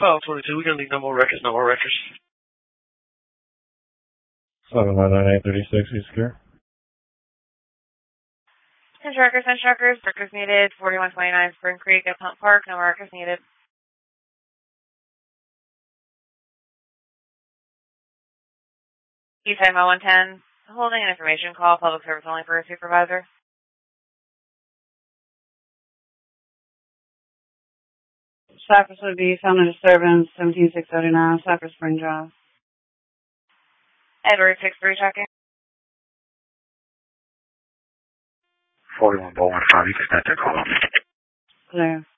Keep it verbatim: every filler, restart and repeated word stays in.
File twenty-two, we're going to need no more records, no more records. seven one nine eight three six, you secure? ten trackers, ten trackers, records needed, forty-one twenty-nine Spring Creek at Pump Park, no more records needed. East Side one ten, holding an information call, public service only for a supervisor. Cypress would be found in disturbance, seventeen six seventy-nine, Cypress Spring Drive. Edward six three tracking. forty-one Bowling five, you can start that call. Clear.